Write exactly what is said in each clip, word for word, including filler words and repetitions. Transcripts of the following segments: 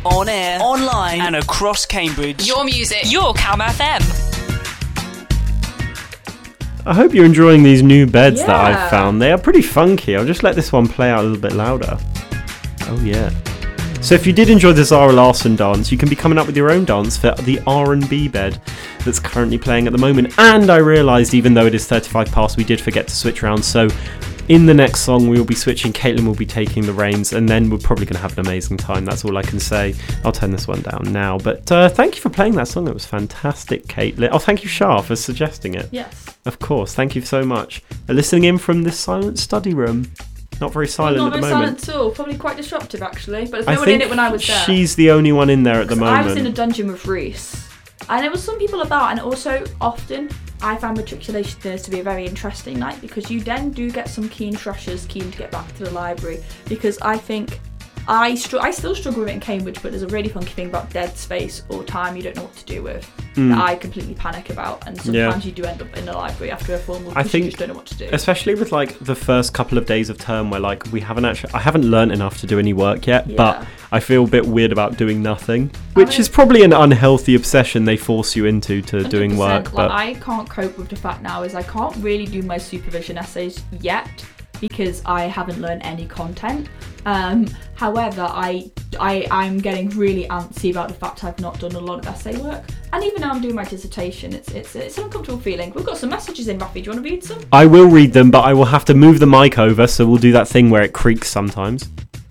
On air, online, and across Cambridge. Your music, your Cam F M. I hope you're enjoying these new beds yeah. that I've found. They are pretty funky. I'll just let this one play out a little bit louder. Oh yeah. So if you did enjoy the Zara Larsson dance, you can be coming up with your own dance for the R and B bed that's currently playing at the moment. And I realised, even though it is thirty-five past, we did forget to switch around. So in the next song, we will be switching. Caitlin will be taking the reins, and then we're probably going to have an amazing time. That's all I can say. I'll turn this one down now. But uh, thank you for playing that song. It was fantastic, Caitlin. Oh, thank you, Shah, for suggesting it. Yes. Of course. Thank you so much. Uh, listening in from this silent study room. Not very silent Not at the very moment. silent at all. Probably quite disruptive, actually. But there's I no one think in it when I was there. She's the only one in there at the moment. I was in a dungeon with Reese. And there were some people about, and also often I found Matriculation Dinners to be a very interesting night because you then do get some keen thrashers keen to get back to the library, because I think I str- I still struggle with it in Cambridge, but there's a really funky thing about dead space or time you don't know what to do with mm. that I completely panic about, and sometimes yeah. you do end up in the library after a formal I because think, you just don't know what to do. Especially with like the first couple of days of term where like we haven't actually I haven't learnt enough to do any work yet, yeah. but I feel a bit weird about doing nothing, which I mean, is probably an unhealthy obsession they force you into to doing work. Like, But I can't cope with the fact now is I can't really do my supervision essays yet because I haven't learned any content. Um, however, I, I, I'm getting really antsy about the fact I've not done a lot of essay work. And even though I'm doing my dissertation, it's it's it's an uncomfortable feeling. We've got some messages in, Rafi. Do you want to read some? I will read them, but I will have to move the mic over, so we'll do that thing where it creaks sometimes.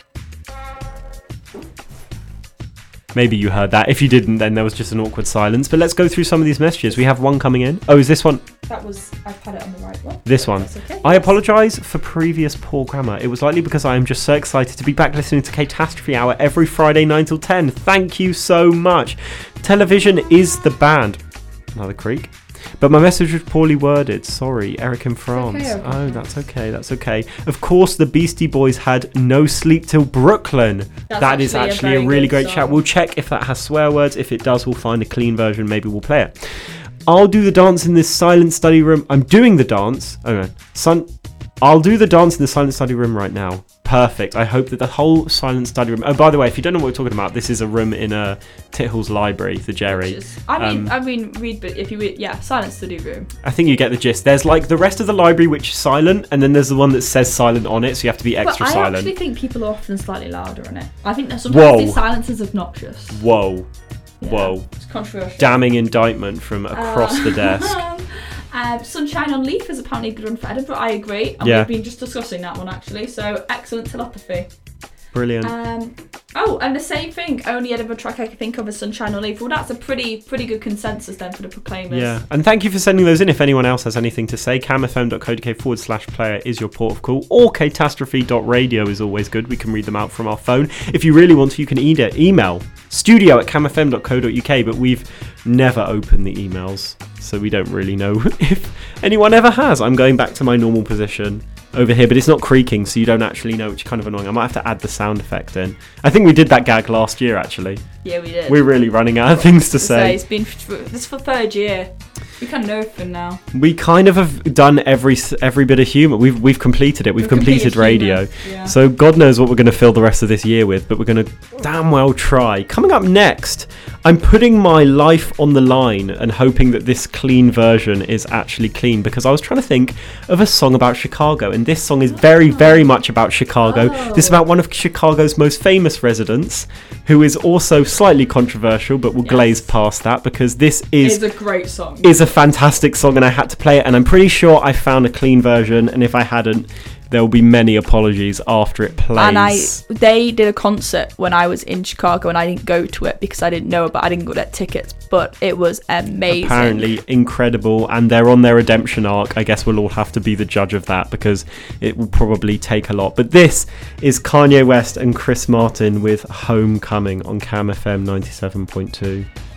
Maybe you heard that. If you didn't, then there was just an awkward silence. But let's go through some of these messages. We have one coming in. Oh, is this one? That was, I've had it on the right one. This one. Okay, I yes. apologise for previous poor grammar. It was likely because I am just so excited to be back listening to Catastrophe Hour every Friday nine till ten. Thank you so much. Television is the band. Another creak. But my message was poorly worded. Sorry, Eric in France. Okay, okay. Oh, that's okay. That's okay. Of course, the Beastie Boys had No Sleep Till Brooklyn. That's that is actually a actually a, very really good great shout. song. We'll check if that has swear words. If it does, we'll find a clean version. Maybe we'll play it. I'll do the dance in this silent study room. I'm doing the dance. Oh no, son. I'll do the dance in the silent study room right now. Perfect. I hope that the whole silent study room. Oh, by the way, if you don't know what we're talking about, this is a room in a Tithall's library, the Jerry. Which is- I mean, Um, I mean, read, but if you read, yeah, silent study room. I think you get the gist. There's like the rest of the library which is silent, and then there's the one that says silent on it, so you have to be extra but I silent. actually think people are often slightly louder on it. I think that sometimes Whoa. the silence is obnoxious. Whoa. Yeah, Whoa. It's controversial. Damning indictment from across Uh, the desk. uh, Sunshine on Leaf is apparently a good one for Edinburgh. I agree. And Yeah. we've been just discussing that one actually. So excellent telepathy. Brilliant. Um, oh, and the same thing. Only Edinburgh track I can think of is Sunshine on Leaf. Well, that's a pretty pretty good consensus then for the Proclaimers. Yeah, and thank you for sending those in. If anyone else has anything to say, camfm.co.uk forward slash player is your port of call, or catastrophe dot radio is always good. We can read them out from our phone. If you really want to, you can e- email studio at camfm dot co dot uk, but we've never opened the emails, so we don't really know if anyone ever has. I'm going back to my normal position over here, but it's not creaking, so you don't actually know, which is kind of annoying. I might have to add the sound effect in. I think we did that gag last year, actually. Yeah, we did. We're really running out of things to So say. it's been this is for third year. We kind of know everything now. We kind of have done every every bit of humour. We've we've completed it. We've, We've completed, completed radio. humour, yeah. So God knows what we're going to fill the rest of this year with, but we're going to damn well try. Coming up next, I'm putting my life on the line and hoping that this clean version is actually clean, because I was trying to think of a song about Chicago, and this song is very, very much about Chicago. Oh. This is about one of Chicago's most famous residents, who is also slightly controversial, but we'll Yes. glaze past that, because this is It's a great song. is a fantastic song, and I had to play it, and I'm pretty sure I found a clean version, and if I hadn't, there will be many apologies after it plays. And I, they did a concert when I was in Chicago, and I didn't go to it because I didn't know about. I didn't get tickets, but it was amazing. Apparently incredible, and they're on their redemption arc. I guess we'll all have to be the judge of that, because it will probably take a lot. But this is Kanye West and Chris Martin with Homecoming on Cam F M ninety-seven point two.